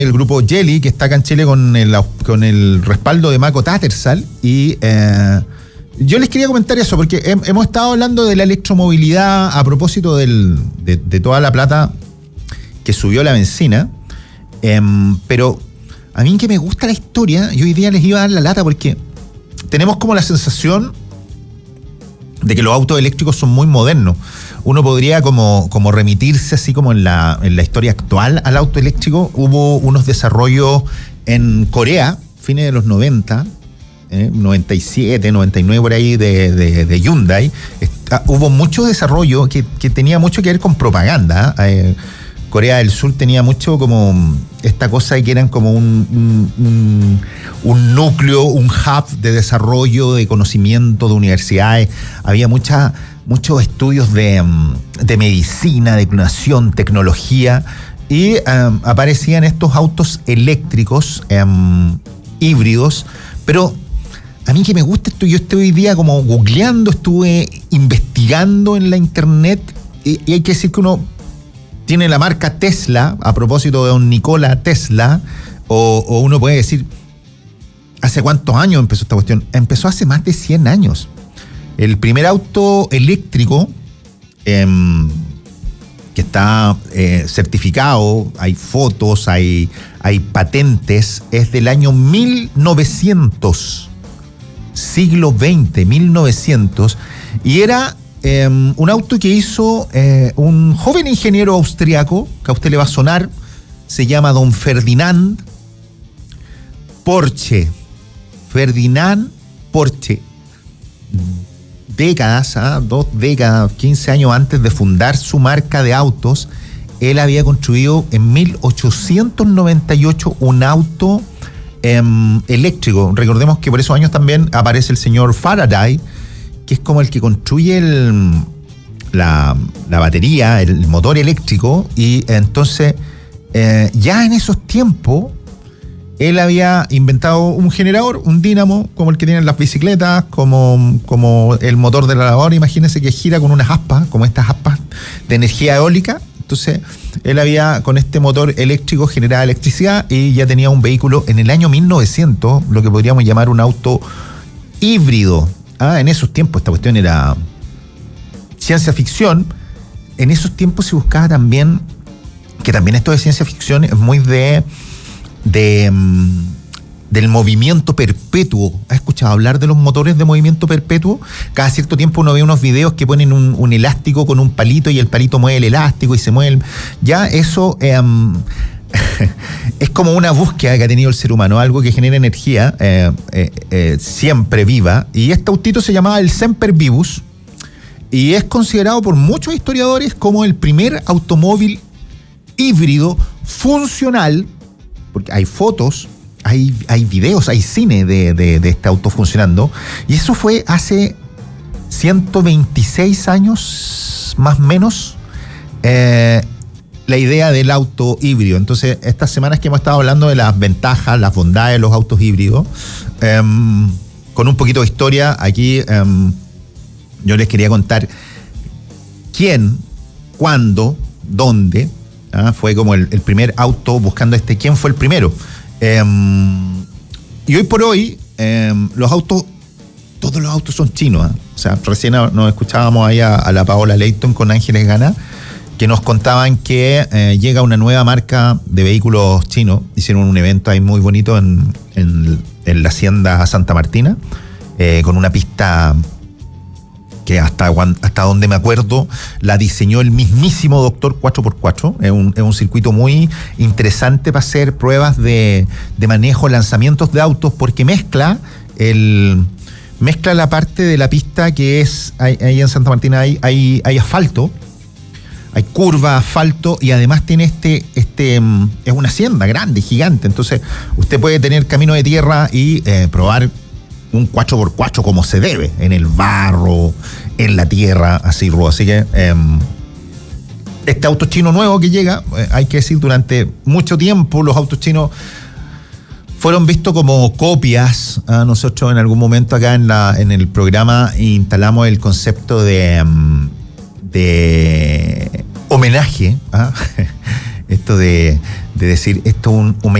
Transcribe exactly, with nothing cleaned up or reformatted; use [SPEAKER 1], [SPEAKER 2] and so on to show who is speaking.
[SPEAKER 1] el grupo Geely, que está acá en Chile con el, con el respaldo de Mako Tattersall. Y eh, yo les quería comentar eso, porque he, hemos estado hablando de la electromovilidad a propósito del, de, de toda la plata que subió la benzina. Eh, pero a mí que me gusta la historia, yo hoy día les iba a dar la lata porque tenemos como la sensación de que los autos eléctricos son muy modernos. Uno podría como, como remitirse así como en la, en la historia actual al auto eléctrico. Hubo unos desarrollos en Corea, fines de los noventa, eh, noventa y siete, noventa y nueve por ahí, de, de, de Hyundai. Está, hubo mucho desarrollo que, que tenía mucho que ver con propaganda. Eh, Corea del Sur tenía mucho como esta cosa de que eran como un, un, un, un núcleo, un hub de desarrollo, de conocimiento, de universidades. Había mucha, muchos estudios de, de medicina, de clonación, tecnología, y um, aparecían estos autos eléctricos, um, híbridos, pero a mí que me gusta esto, yo estoy hoy día como googleando, estuve investigando en la internet, y, y hay que decir que uno tiene la marca Tesla, a propósito de un Nikola Tesla, o, o uno puede decir, ¿hace cuántos años empezó esta cuestión? Empezó hace más de cien años. El primer auto eléctrico eh, que está eh, certificado, hay fotos, hay, hay patentes, es del año mil novecientos, siglo veinte, mil novecientos, y era Eh, un auto que hizo eh, un joven ingeniero austriaco, que a usted le va a sonar, se llama don Ferdinand Porsche. Ferdinand Porsche. Décadas, ¿eh? dos décadas, quince años antes de fundar su marca de autos, él había construido en mil ochocientos noventa y ocho un auto eh, eléctrico. Recordemos que por esos años también aparece el señor Faraday, que es como el que construye el, la, la batería, el motor eléctrico, y entonces eh, ya en esos tiempos él había inventado un generador, un dínamo, como el que tienen las bicicletas, como, como el motor de la lavadora, imagínense que gira con unas aspas, como estas aspas de energía eólica. Entonces él había con este motor eléctrico generado electricidad y ya tenía un vehículo en el año mil novecientos, lo que podríamos llamar un auto híbrido. Ah, en esos tiempos esta cuestión era ciencia ficción. En esos tiempos se buscaba también, que también esto de ciencia ficción es muy de, de del movimiento perpetuo. ¿Has escuchado hablar de los motores de movimiento perpetuo? Cada cierto tiempo uno ve unos videos que ponen un, un elástico con un palito y el palito mueve el elástico y se mueve el... Ya eso... Eh, es como una búsqueda que ha tenido el ser humano, algo que genera energía eh, eh, eh, siempre viva, y este autito se llamaba el Semper Vivus y es considerado por muchos historiadores como el primer automóvil híbrido funcional, porque hay fotos, hay, hay videos, hay cine de, de, de este auto funcionando, y eso fue hace ciento veintiséis años más o menos. eh, la idea del auto híbrido. Entonces, estas semanas que hemos estado hablando de las ventajas, las bondades de los autos híbridos, eh, con un poquito de historia, aquí eh, yo les quería contar quién, cuándo, dónde, ¿ah? Fue como el, el primer auto buscando este, quién fue el primero. Eh, y hoy por hoy, eh, los autos, todos los autos son chinos. ¿eh? O sea, recién nos escuchábamos ahí a, a la Paola Leighton con Ángeles Gana, que nos contaban que eh, llega una nueva marca de vehículos chinos. Hicieron un evento ahí muy bonito en, en, en la hacienda Santa Martina, eh, con una pista que hasta, hasta donde me acuerdo la diseñó el mismísimo doctor cuatro por cuatro. Es un, es un circuito muy interesante para hacer pruebas de, de manejo, lanzamientos de autos, porque mezcla el... mezcla la parte de la pista que es, ahí, ahí en Santa Martina hay, hay, hay asfalto, hay curva, asfalto, y además tiene este, este, es una hacienda grande, gigante, entonces usted puede tener camino de tierra y eh, probar un cuatro por cuatro como se debe, en el barro, en la tierra, así rudo. Así que eh, este auto chino nuevo que llega, eh, hay que decir, durante mucho tiempo los autos chinos fueron vistos como copias. ¿eh? Nosotros en algún momento acá en, la, en el programa instalamos el concepto de... de homenaje, ¿ah? esto de, de decir, esto es un, un